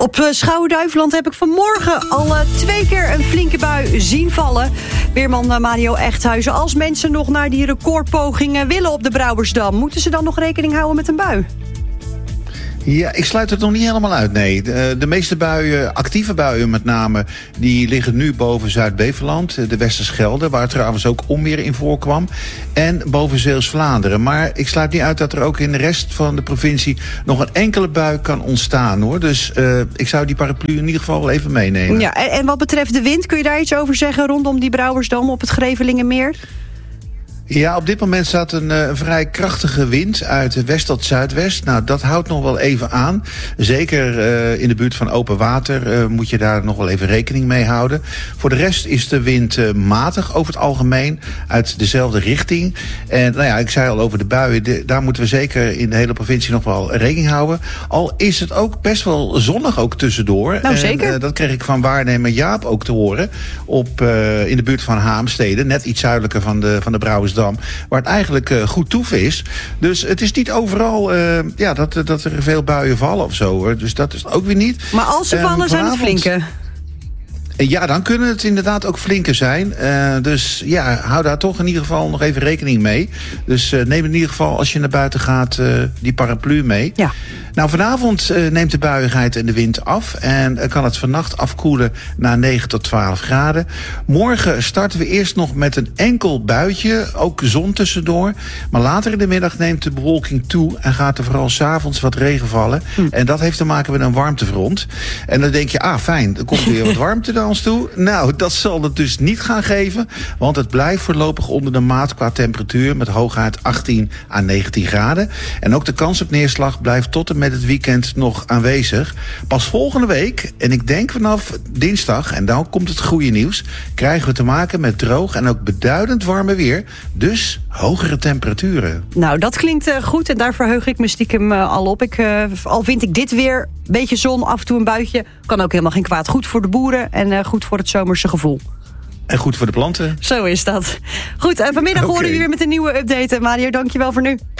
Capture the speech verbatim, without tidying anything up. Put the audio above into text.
Op uh, Schouwen-Duiveland heb ik vanmorgen al uh, twee keer een flinke bui zien vallen. Weerman uh, Mario Echthuizen. Als mensen nog naar die recordpogingen willen op de Brouwersdam, moeten ze dan nog rekening houden met een bui? Ja, ik sluit het nog niet helemaal uit, nee. De, de meeste buien, actieve buien met name, die liggen nu boven Zuid-Beveland, de Westerschelde, waar trouwens ook onweer in voorkwam, en boven Zeeuws-Vlaanderen. Maar ik sluit niet uit dat er ook in de rest van de provincie nog een enkele bui kan ontstaan, hoor. Dus uh, ik zou die paraplu in ieder geval wel even meenemen. Ja, en, en wat betreft de wind, kun je daar iets over zeggen rondom die Brouwersdam op het Grevelingenmeer? Ja, op dit moment staat een uh, vrij krachtige wind uit west tot zuidwest. Nou, dat houdt nog wel even aan. Zeker uh, in de buurt van open water uh, moet je daar nog wel even rekening mee houden. Voor de rest is de wind uh, matig over het algemeen, uit dezelfde richting. En nou ja, ik zei al over de buien, de, daar moeten we zeker in de hele provincie nog wel rekening houden. Al is het ook best wel zonnig ook tussendoor. Nou, zeker. En uh, dat kreeg ik van waarnemer Jaap ook te horen op, uh, in de buurt van Haamstede, net iets zuidelijker van de, van de Brouwersdam, waar het eigenlijk uh, goed toef is. Dus het is niet overal uh, ja, dat, dat er veel buien vallen of zo, hoor. Dus dat is ook weer niet. Maar als ze vallen, um, zijn het flinke. Ja, dan kunnen het inderdaad ook flinke zijn. Uh, dus ja, hou daar toch in ieder geval nog even rekening mee. Dus uh, neem in ieder geval, als je naar buiten gaat, uh, die paraplu mee. Ja. Nou, vanavond uh, neemt de buiigheid en de wind af. En uh, kan het vannacht afkoelen naar negen tot twaalf graden. Morgen starten we eerst nog met een enkel buitje. Ook zon tussendoor. Maar later in de middag neemt de bewolking toe. En gaat er vooral 's avonds wat regen vallen. Hm. En dat heeft te maken met een warmtefront. En dan denk je, ah fijn, er komt weer wat warmte naar ons toe. Nou, dat zal het dus niet gaan geven. Want het blijft voorlopig onder de maat qua temperatuur. Met hooguit achttien à negentien graden. En ook de kans op neerslag blijft tot en met het weekend nog aanwezig. Pas volgende week, en ik denk vanaf dinsdag, en dan komt het goede nieuws, krijgen we te maken met droog en ook beduidend warme weer. Dus hogere temperaturen. Nou, dat klinkt uh, goed en daar verheug ik me stiekem uh, al op. Ik, uh, al vind ik dit weer, een beetje zon, af en toe een buitje, kan ook helemaal geen kwaad. Goed voor de boeren en uh, goed voor het zomerse gevoel. En goed voor de planten. Zo is dat. Goed, uh, vanmiddag okay. horen we weer met een nieuwe update. Mario, dankjewel voor nu.